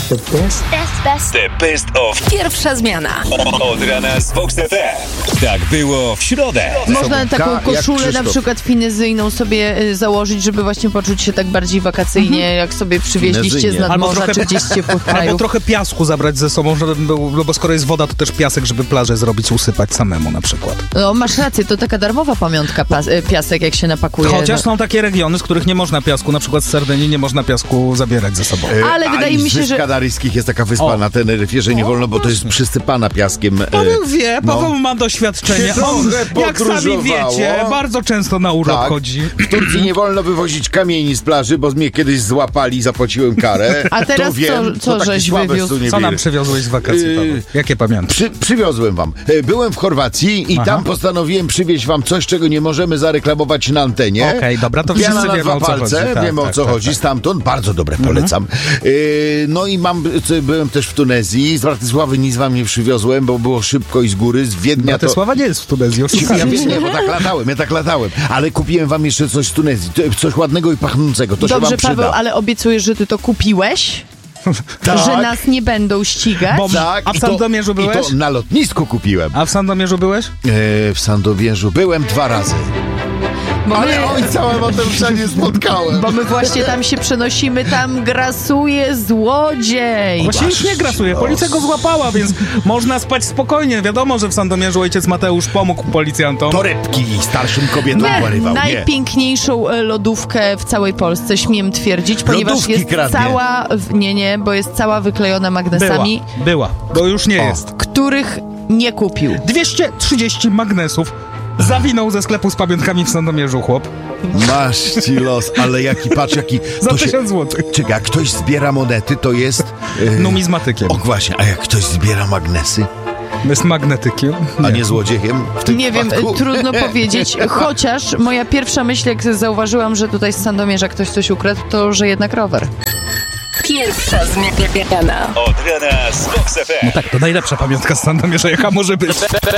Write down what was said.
The best of Pierwsza zmiana. Od rana z Fox FM. Tak było w środę. Można taką jak koszulę na Krzysztof. przykład finezyjną sobie założyć, żeby właśnie poczuć się tak bardziej wakacyjnie, jak sobie przywieźliście z Finezyjnie. nadmorza czy gdzieś z ciepłych Albo krajów. trochę piasku zabrać ze sobą, żeby był, no bo skoro jest woda, to też piasek, żeby plażę zrobić, usypać samemu na przykład. No masz rację, to taka darmowa pamiątka, piasek jak się napakuje. Chociaż są takie regiony, z których nie można piasku, na przykład z Sardynii nie można piasku zabierać ze sobą. Ale wydaje mi się, z że... Kanaryjskich jest taka wyspa O. na Teneryfie, że nie wolno, bo to jest przysypana piaskiem. Paweł wie, Paweł ma doświadczenie. On, trochę jak sami podróżowało. wiecie, bardzo często na urlop Tak. chodzi. W Turcji nie wolno wywozić kamieni z plaży, bo mnie kiedyś złapali i zapłaciłem karę. A teraz to wiem, co takie żeś słabe wywiózł? suniewiry. Co nam przywiozłeś z wakacji, Paweł? Jakie pamiątki? Przywiozłem wam. Byłem w Chorwacji i Aha. tam postanowiłem przywieźć wam coś, czego nie możemy zareklamować na antenie. Okej, dobra, to Piana wszyscy na wiemy, dwa o co palce, chodzi. Tak, wiemy o tak, co tak, chodzi. tak. Stamtąd bardzo dobre, polecam. No i byłem też w Tunezji. Z Bratysławy nic wam nie przywiozłem, bo było szybko i z góry. Z Wiednia to... Bratysława nie jest w Tunezji, Ja oszukałem. wiem, nie, bo tak latałem. Ale kupiłem wam jeszcze coś z Tunezji. Coś ładnego i pachnącego. To się Dobrze, wam przyda. Paweł, ale obiecujesz, że ty to kupiłeś? Tak. Że nas nie będą ścigać? Bo- Tak, A w i to- Sandomierzu byłeś? I to na lotnisku kupiłem. A w Sandomierzu byłeś? W Sandomierzu byłem 2 razy. Bo my, Ale ojca Mateusza nie spotkałem. bo my właśnie tam się przenosimy, tam grasuje złodziej. Właśnie już nie grasuje, policja go złapała, więc można spać spokojnie. Wiadomo, że w Sandomierzu ojciec Mateusz pomógł policjantom. Torebki starszym kobietom porywał. Nie. Najpiękniejszą lodówkę w całej Polsce, śmiem twierdzić, ponieważ Lodówki jest kradnie. cała, bo jest cała wyklejona magnesami, Była, bo już nie jest. których nie kupił. 230 magnesów zawinął ze sklepu z pamiątkami w Sandomierzu chłop. Masz ci los, ale patrz jaki... Za to 1000 złotych. Czekaj, jak ktoś zbiera monety, to jest... Numizmatykiem. O właśnie, a jak ktoś zbiera magnesy, Jest magnetykiem. a nie złodziejem w tym Nie wiem, wypadku? trudno powiedzieć, chociaż moja pierwsza myśl, jak zauważyłam, że tutaj z Sandomierza ktoś coś ukradł, to że jednak rower. Pierwsza zmiana. Od rana z Fox FM. Tak, to najlepsza pamiątka z Sandomierza, jaka może być.